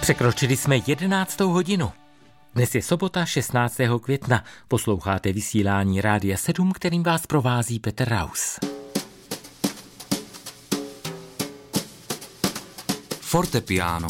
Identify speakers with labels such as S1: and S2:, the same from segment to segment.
S1: Překročili jsme 11. hodinu. Dnes je sobota 16. května. Posloucháte vysílání Rádia 7, kterým vás provází Petr Raus.
S2: Fortepiano.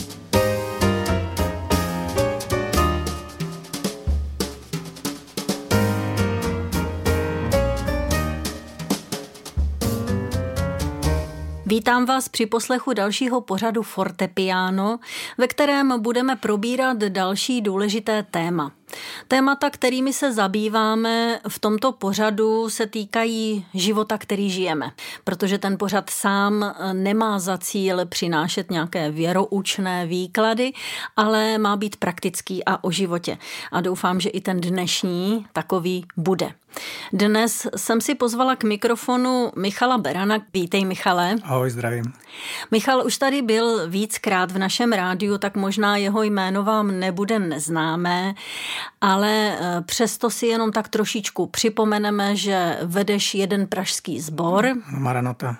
S3: Vítám vás při poslechu dalšího pořadu Fortepiano, ve kterém budeme probírat další důležité téma. Témata, kterými se zabýváme v tomto pořadu, se týkají života, který žijeme, protože ten pořad sám nemá za cíl přinášet nějaké věroučné výklady, ale má být praktický a o životě. A doufám, že i ten dnešní takový bude. Dnes jsem si pozvala k mikrofonu Michala Berana. Vítej, Michale.
S4: Ahoj, zdravím.
S3: Michal už tady byl víckrát v našem rádiu, tak možná jeho jméno vám nebude neznámé, ale přesto si jenom tak trošičku připomeneme, že vedeš jeden pražský sbor.
S4: Maranata.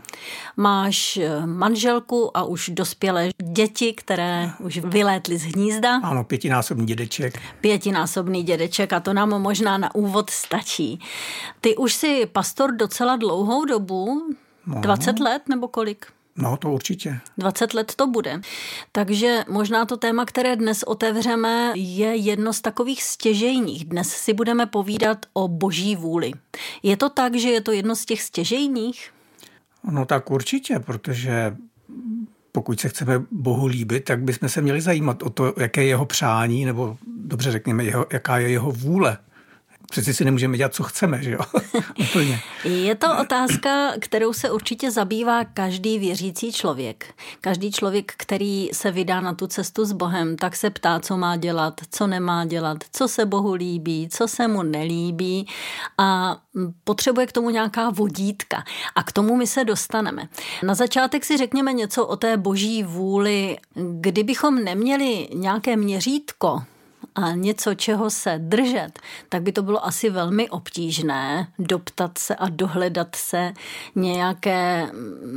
S3: Máš manželku a už dospělé děti, které už vylétly z hnízda.
S4: Ano, 5násobný dědeček.
S3: 5násobný dědeček a to nám možná na úvod stačí. Ty už jsi pastor docela dlouhou dobu, 20 let nebo kolik?
S4: No, to určitě.
S3: 20 let to bude. Takže možná to téma, které dnes otevřeme, je jedno z takových stěžejních. Dnes si budeme povídat o boží vůli. Je to tak, že je to jedno z těch stěžejních?
S4: No tak určitě, protože pokud se chceme Bohu líbit, tak bychom se měli zajímat o to, jaké je jeho přání, nebo dobře řekněme, jaká je jeho vůle. Přeci si nemůžeme dělat, co chceme, že jo? Úplně.
S3: Je to otázka, kterou se určitě zabývá každý věřící člověk. Každý člověk, který se vydá na tu cestu s Bohem, tak se ptá, co má dělat, co nemá dělat, co se Bohu líbí, co se mu nelíbí a potřebuje k tomu nějaká vodítka. A k tomu my se dostaneme. Na začátek si řekněme něco o té boží vůli. Kdybychom neměli nějaké měřítko, a něco, čeho se držet, tak by to bylo asi velmi obtížné doptat se a dohledat se nějaké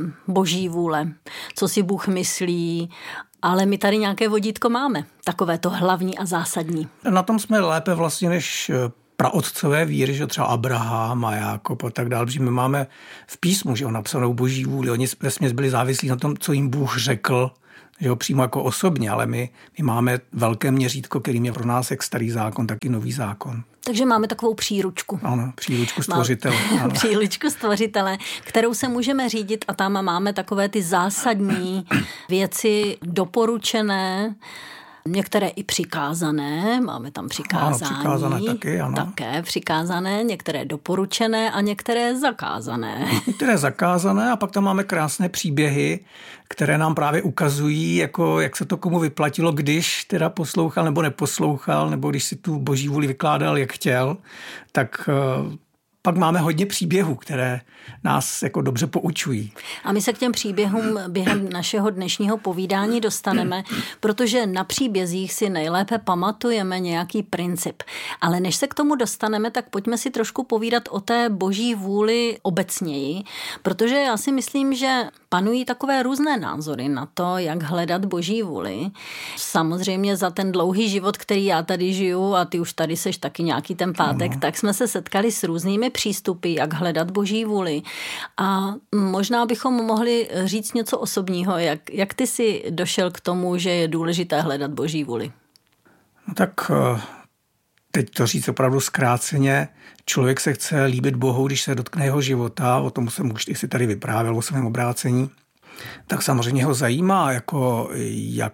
S3: boží vůle, co si Bůh myslí, ale my tady nějaké vodítko máme, takové to hlavní a zásadní.
S4: Na tom jsme lépe vlastně než praotcové víry, že třeba Abraham a Jákob a tak dále, protože my máme v písmu, že napsanou boží vůli, oni vesměs byli závislí na tom, co jim Bůh řekl, že ho přímo jako osobně, ale my máme velké měřítko, kterým je pro nás jak starý zákon, tak i nový zákon.
S3: Takže máme takovou příručku.
S4: Ano, příručku stvořitele.
S3: Příručku stvořitele, kterou se můžeme řídit a tam máme takové ty zásadní věci doporučené, některé i přikázané, máme tam přikázání.
S4: Ano, přikázané taky, ano.
S3: Také přikázané, některé doporučené a některé zakázané.
S4: Některé zakázané a pak tam máme krásné příběhy, které nám právě ukazují, jako, jak se to komu vyplatilo, když teda poslouchal nebo neposlouchal, nebo když si tu boží vůli vykládal, jak chtěl, tak pak máme hodně příběhů, které nás jako dobře poučují.
S3: A my se k těm příběhům během našeho dnešního povídání dostaneme, protože na příbězích si nejlépe pamatujeme nějaký princip. Ale než se k tomu dostaneme, tak pojďme si trošku povídat o té boží vůli obecněji, protože já si myslím, že panují takové různé názory na to, jak hledat boží vůli. Samozřejmě za ten dlouhý život, který já tady žiju a ty už tady seš taky nějaký ten pátek, tak jsme se setkali s různými přístupy, jak hledat boží vůli. A možná bychom mohli říct něco osobního, jak ty jsi došel k tomu, že je důležité hledat boží vůli?
S4: No tak teď to říct opravdu zkráceně, člověk se chce líbit Bohu, když se dotkne jeho života, o tom jsem už si tady vyprávěl o svém obrácení, tak samozřejmě ho zajímá, jako jak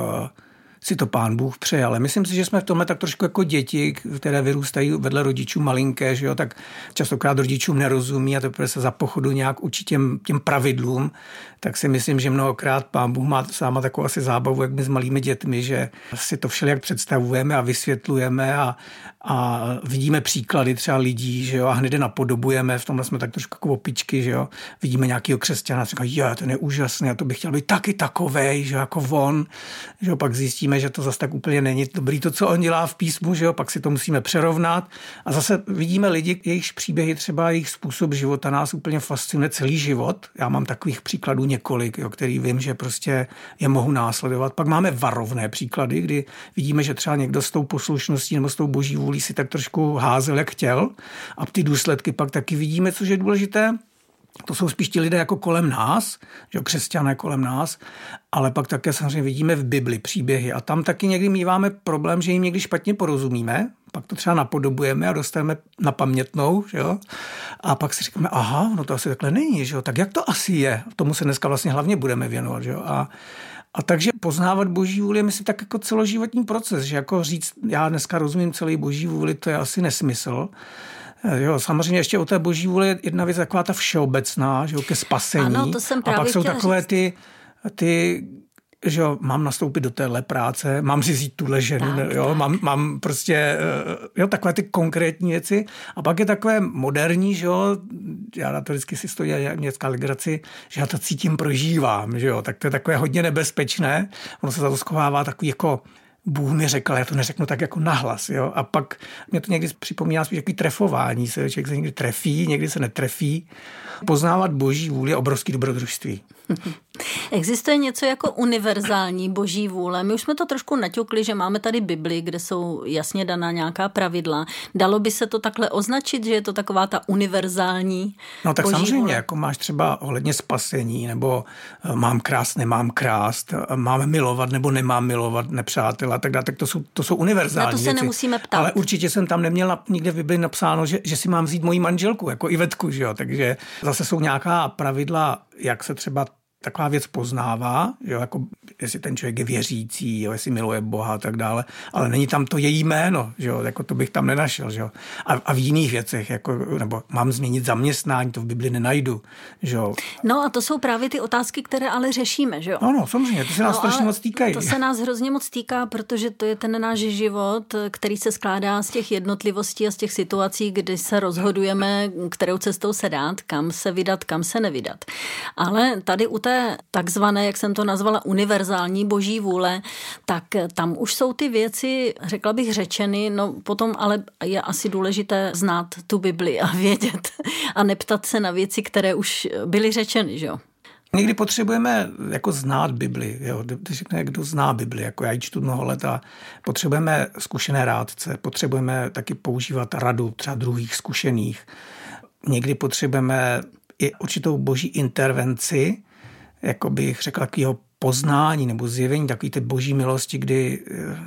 S4: si to Pán Bůh přeje, ale myslím si, že jsme v tomhle tak trošku jako děti, které vyrůstají vedle rodičů malinké, že jo, tak častokrát rodičům nerozumí a teprve se za pochodu nějak učí těm pravidlům, tak si myslím, že mnohokrát Pán Bůh má sám takovou asi zábavu, jak my s malými dětmi, že si to všelijak představujeme a vysvětlujeme a vidíme příklady třeba lidí, že jo, a hned je napodobujeme, v tomhle jsme tak trošku jako opičky, že jo, vidíme nějakého křesťana a říká, ten je úžasný, a to bych chtěl být taky takovej, že jo, jako on, že jo, pak zjistíme, vidíme, že to zase tak úplně není dobrý to, co on dělá v písmu, že jo, pak si to musíme přerovnat. A zase vidíme lidi, jejichž příběhy, třeba jejich způsob života nás úplně fascinuje celý život. Já mám takových příkladů několik, jo, který vím, že prostě je mohu následovat. Pak máme varovné příklady, kdy vidíme, že třeba někdo s tou poslušností nebo s tou boží vůlí si tak trošku házel, jak chtěl. A ty důsledky pak taky vidíme, což je důležité. To jsou spíš ti lidé jako kolem nás, že křesťané kolem nás, ale pak také samozřejmě vidíme v Bibli příběhy a tam taky někdy míváme problém, že jim někdy špatně porozumíme, pak to třeba napodobujeme a dostaneme na pamětnou, že jo? A pak si říkáme, aha, no to asi takhle není, že jo? Tak jak to asi je? Tomu se dneska vlastně hlavně budeme věnovat, že jo? A takže poznávat boží vůli je, myslím, tak jako celoživotní proces, že jako říct, já dneska rozumím celý boží vůli, to je asi nesmysl. Jo, samozřejmě ještě o té boží vůli je jedna věc, taková ta všeobecná, že jo, ke spasení.
S3: Ano, to jsem právě
S4: a pak jsou takové
S3: říct.
S4: ty že jo, mám nastoupit do téhle práce, mám si vzít tuhle ženu, jo, mám prostě, jo, takové ty konkrétní věci. A pak je takové moderní, že jo, já na to vždycky si stojí nějaká legraci, že já to cítím, prožívám, že jo, tak to je takové hodně nebezpečné. Ono se za to schovává takový jako Bůh mi řekl, já to neřeknu tak jako nahlas, jo. A pak mě to někdy připomíná spíš takový trefování se, člověk se někdy trefí, někdy se netrefí. Poznávat boží vůli je obrovský dobrodružství.
S3: Existuje něco jako univerzální boží vůle? My už jsme to trošku naťukli, že máme tady Bibli, kde jsou jasně daná nějaká pravidla. Dalo by se to takhle označit, že je to taková ta univerzální
S4: No tak
S3: boží
S4: samozřejmě,
S3: vůle?
S4: jako máš třeba ohledně spasení, nebo mám krást, nemám krást, mám milovat, nebo nemám milovat nepřátela, tak dále, tak to jsou univerzální
S3: Na to se
S4: věci.
S3: nemusíme ptát.
S4: Ale určitě jsem tam neměl nikde v Bibli napsáno, že si mám vzít moji manželku, jako Ivetku, že jo, takže zase jsou nějaká pravidla, jak se třeba taková věc poznává, jo, jako jestli ten člověk je věřící, jo, jestli miluje Boha a tak dále, ale není tam to její jméno, že jo, jako to bych tam nenašel, že jo. A v jiných věcech, jako, nebo mám změnit zaměstnání, to v Bibli nenajdu, že jo.
S3: No a to jsou právě ty otázky, které ale řešíme, že jo.
S4: No, samozřejmě, to se nás strašně moc týkají.
S3: To se nás hrozně moc týká, protože to je ten náš život, který se skládá z těch jednotlivostí a z těch situací, kdy se rozhodujeme, kterou cestou se dát, kam se vydat, kam se nevydat. Ale tady u té takzvané, jak jsem to nazvala, univerzální boží vůle, tak tam už jsou ty věci, řekla bych, řečeny, no potom ale je asi důležité znát tu Bibli a vědět a neptat se na věci, které už byly řečeny, že jo.
S4: Někdy potřebujeme jako znát Bibli, jo, když řekne, kdo zná Bibli, jako já ji čtu mnoho let a potřebujeme zkušené rádce, potřebujeme taky používat radu třeba druhých zkušených. Někdy potřebujeme i určitou boží intervenci, jako bych řekl, takového poznání nebo zjevení, takový ty boží milosti, kdy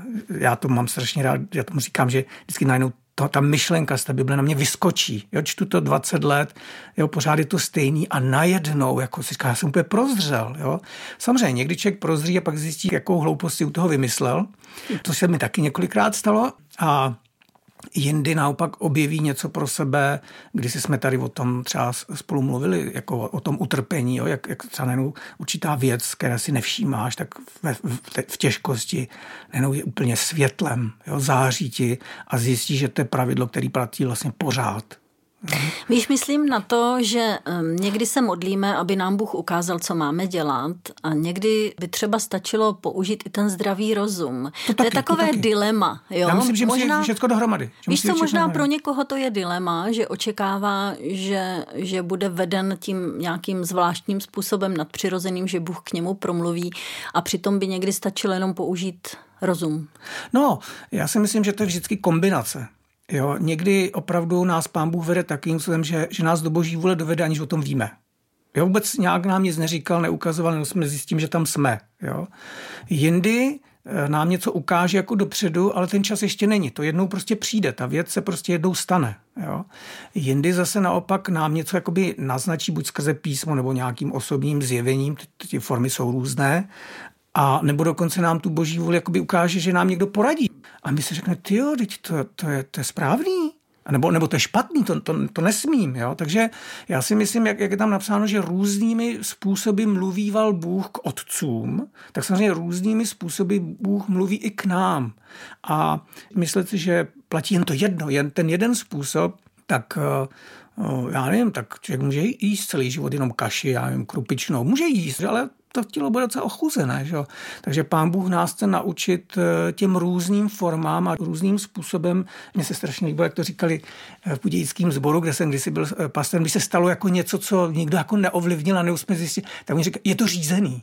S4: já to mám strašně rád, já tomu říkám, že vždycky najednou ta myšlenka z té Bible na mě vyskočí. Jo, čtu to 20 let, jo, pořád je to stejný a najednou, jako si říká, já jsem úplně prozřel. Jo. Samozřejmě někdy člověk prozří a pak zjistí, jakou hloupost si u toho vymyslel. To se mi taky několikrát stalo a jindy naopak objeví něco pro sebe, když jsme tady o tom třeba spolu mluvili, jako o tom utrpení, jo, jak třeba najednou určitá věc, které si nevšímáš, tak v těžkosti najednou je úplně světlem, jo, září ti a zjistíš, že to je pravidlo, který platí vlastně pořád.
S3: Víš, myslím na to, že někdy se modlíme, aby nám Bůh ukázal, co máme dělat a někdy by třeba stačilo použít i ten zdravý rozum. To je takové dilema. Jo?
S4: Já myslím, že musí všechno dohromady.
S3: Víš co, možná pro někoho to je dilema, že očekává, že bude veden tím nějakým zvláštním způsobem nadpřirozeným, že Bůh k němu promluví a přitom by někdy stačilo jenom použít rozum.
S4: No, já si myslím, že to je vždycky kombinace. Jo, někdy opravdu nás Pán Bůh vede takým způsobem, že nás do boží vůle dovede, aniž o tom víme. Jo, vůbec nějak nám nic neříkal, neukazoval, jenom jsme zjistím, že tam jsme. Jo. Jindy nám něco ukáže jako dopředu, ale ten čas ještě není. To jednou prostě přijde, ta věc se prostě jednou stane. Jo. Jindy zase naopak nám něco jakoby naznačí buď skrze písmo nebo nějakým osobním zjevením, ty formy jsou různé, a nebo dokonce nám tu boží vůli jakoby ukáže, že nám někdo poradí. A my si řekneme, tyjo, to je správný. A nebo to je špatný, to nesmím. Jo? Takže já si myslím, jak je tam napsáno, že různými způsoby mluvíval Bůh k otcům, tak samozřejmě různými způsoby Bůh mluví i k nám. A myslet si, že platí jen to jedno, jen ten jeden způsob, tak já nevím, tak člověk může jíst celý život jenom kaši, já nevím, krupičnou, může jíst, ale to tělo bude docela ochuzené. Že? Takže Pán Bůh nás chce naučit těm různým formám a různým způsobem. Mně se strašně líbilo, jak to říkali v budějickém sboru, kde jsem kdysi byl pastorem, když se stalo jako něco, co nikdo jako neovlivnil a neuspěl zjistit, tak mi říká, je to řízený.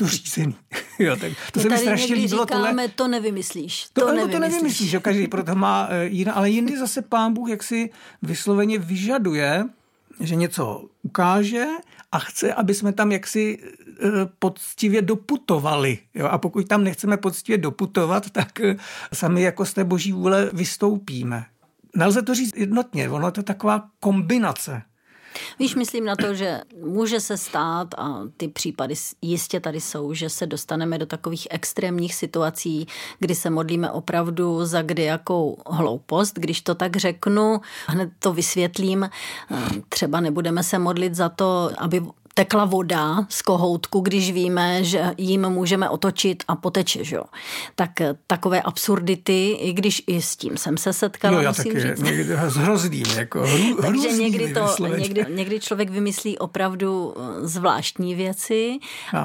S4: Jo, tak to se mi strašně líbilo.
S3: Říkáme, to nevymyslíš.
S4: To nevymyslíš, že každý proto má jiná, ale jindy zase Pán Bůh jaksi vysloveně vyžaduje, že něco ukáže a chce, aby jsme tam jaksi poctivě doputovali. Jo? A pokud tam nechceme poctivě doputovat, tak sami jako z té boží vůle vystoupíme. Nelze to říct jednotně, ono je to taková kombinace.
S3: Víš, myslím na to, že může se stát, a ty případy jistě tady jsou, že se dostaneme do takových extrémních situací, kdy se modlíme opravdu za kdejakou hloupost. Když to tak řeknu, hned to vysvětlím, třeba nebudeme se modlit za to, aby tekla voda z kohoutku, když víme, že jim můžeme otočit a poteče, že jo. Tak takové absurdity, i když i s tím jsem se setkala,
S4: já
S3: musím
S4: taky,
S3: říct.
S4: Někdy s hrozným, jako
S3: Takže někdy člověk vymyslí opravdu zvláštní věci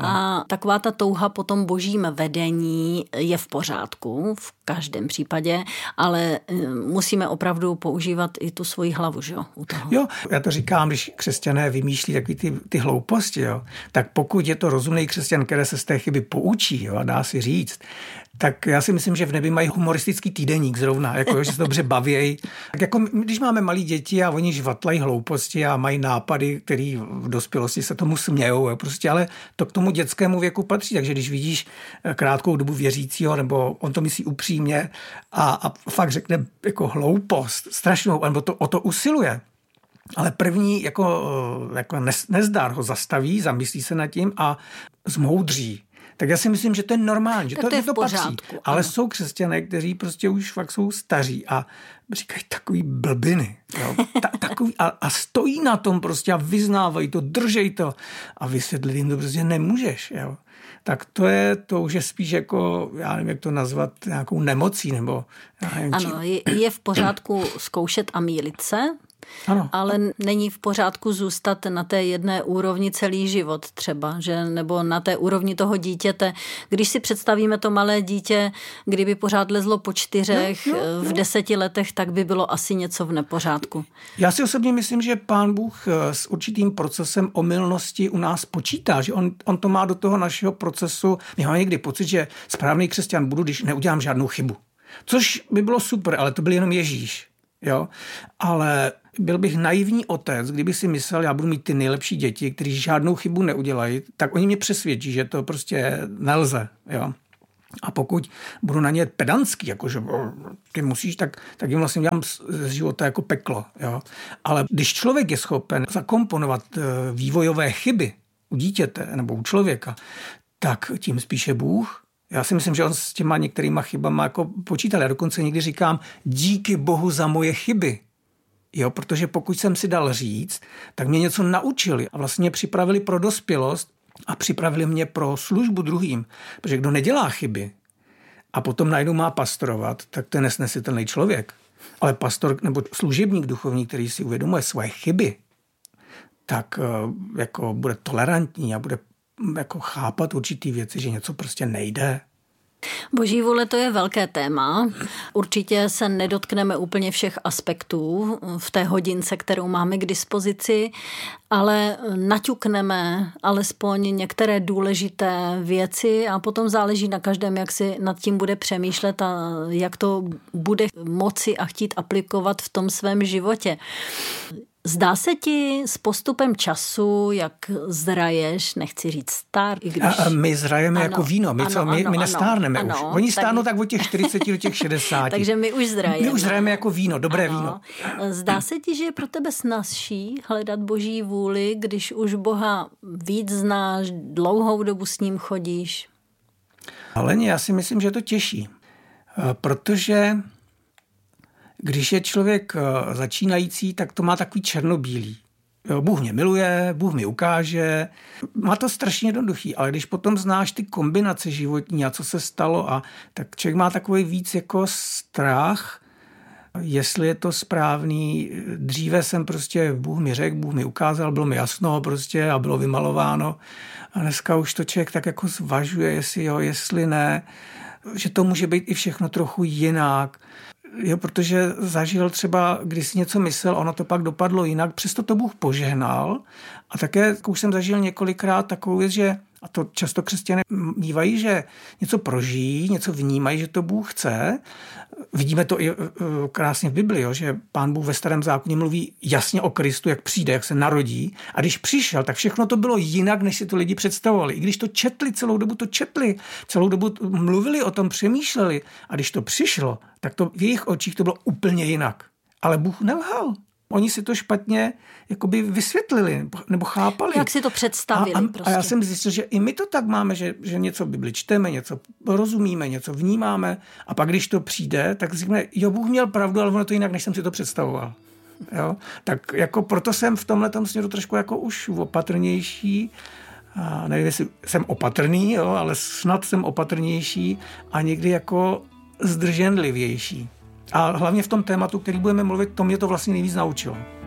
S3: a taková ta touha po tom božím vedení je v pořádku, v každém případě, ale musíme opravdu používat i tu svoji hlavu, že jo, u toho.
S4: Jo, já to říkám, když křesťané vymýšlí takový ty hlouposti, jo, tak pokud je to rozumný křesťan, který se z té chyby poučí, jo, a dá si říct, tak já si myslím, že v nebi mají humoristický týdeník zrovna, jako, že se dobře bavějí. Tak jako když máme malí děti a oni žvatlají hlouposti a mají nápady, které v dospělosti se tomu smějou, jo, prostě, ale to k tomu dětskému věku patří, takže když vidíš krátkou dobu věřícího, nebo on to myslí upřímně a fakt řekne jako hloupost, strašnou, nebo to o to usiluje, ale první jako nezdar ho zastaví, zamyslí se nad tím a zmoudří. Tak já si myslím, že to je normální, že to patří. Ale jsou křesťané, kteří prostě už fakt jsou staří a říkají takový blbiny. Jo? Takový, a stojí na tom prostě a vyznávají to, držej to a vysvětlit jim to prostě nemůžeš. Jo? Tak to už je spíš jako, já nevím, jak to nazvat, nějakou nemocí nebo...
S3: Ano, je v pořádku zkoušet a mýlit se,
S4: ano.
S3: Ale není v pořádku zůstat na té jedné úrovni celý život třeba, že nebo na té úrovni toho dítěte. Když si představíme to malé dítě, kdyby pořád lezlo po 4 v 10 letech, tak by bylo asi něco v nepořádku.
S4: Já si osobně myslím, že Pán Bůh s určitým procesem omylnosti u nás počítá, že on to má do toho našeho procesu. My máme někdy pocit, že správný křesťan budu, když neudělám žádnou chybu. Což by bylo super, ale to byl jenom Ježíš. Jo? Ale byl bych naivní otec, kdyby si myslel, já budu mít ty nejlepší děti, kteří žádnou chybu neudělají, tak oni mě přesvědčí, že to prostě nelze. Jo? A pokud budu na ně pedantský, jakože ty musíš, tak jim vlastně dělám z života jako peklo. Jo? Ale když člověk je schopen zakomponovat vývojové chyby u dítěte nebo u člověka, tak tím spíše Bůh. Já si myslím, že on s těma některýma chybama jako počítal. Já dokonce někdy říkám, díky Bohu za moje chyby. Jo, protože pokud jsem si dal říct, tak mě něco naučili a vlastně mě připravili pro dospělost a připravili mě pro službu druhým. Protože kdo nedělá chyby a potom najednou má pastorovat, tak to je nesnesitelný člověk. Ale pastor nebo služebník duchovní, který si uvědomuje svoje chyby, tak jako bude tolerantní a bude jako chápat určitý věci, že něco prostě nejde.
S3: Boží vůle, to je velké téma. Určitě se nedotkneme úplně všech aspektů v té hodince, kterou máme k dispozici, ale naťukneme alespoň některé důležité věci a potom záleží na každém, jak si nad tím bude přemýšlet a jak to bude moci a chtít aplikovat v tom svém životě. Zdá se ti s postupem času, jak zraješ, nechci říct star, i když...
S4: A my zrajeme jako víno, my nestárneme už. Oni stárnou tak od těch 40 do těch 60.
S3: Takže my už zrajeme.
S4: My už zrajeme jako víno, dobré víno.
S3: Zdá se ti, že je pro tebe snazší hledat Boží vůli, když už Boha víc znáš, dlouhou dobu s ním chodíš?
S4: Ale já si myslím, že je to těžší, protože... Když je člověk začínající, tak to má takový černobílý. Bůh mě miluje, Bůh mi ukáže. Má to strašně jednoduchý, ale když potom znáš ty kombinace životní a co se stalo, tak člověk má takový víc jako strach jestli je to správný. Dříve jsem prostě, Bůh mi řekl, Bůh mi ukázal, bylo mi jasno prostě a bylo vymalováno. A dneska už to člověk tak jako zvažuje, jestli jo, jestli ne, že to může být i všechno trochu jinak. Jo, protože zažil třeba, když si něco myslel, ono to pak dopadlo jinak, přesto to Bůh požehnal. A také už jsem zažil několikrát takovou věc, že, a to často křesťané mívají, že něco prožijí, něco vnímají, že to Bůh chce. Vidíme to i krásně v Bibli, jo, že Pán Bůh ve Starém zákoně mluví jasně o Kristu, jak přijde, jak se narodí. A když přišel, tak všechno to bylo jinak, než si to lidi představovali. I když to četli, celou dobu mluvili o tom, přemýšleli. A když to přišlo, tak to v jejich očích to bylo úplně jinak. Ale Bůh nelhal. Oni si to špatně jakoby vysvětlili nebo chápali.
S3: Jak si to představili prostě.
S4: A já jsem zjistil, že i my to tak máme, že něco v Bibli čteme, něco rozumíme, něco vnímáme a pak když to přijde, tak říkáme, jo, Bůh měl pravdu, ale ono to jinak, než jsem si to představoval. Jo? Tak jako proto jsem v tomhletom směru trošku jako už opatrnější. A nevím, jestli jsem opatrný, jo, ale snad jsem opatrnější a někdy jako zdrženlivější. A hlavně v tom tématu, který budeme mluvit, to mě to vlastně nejvíc naučilo.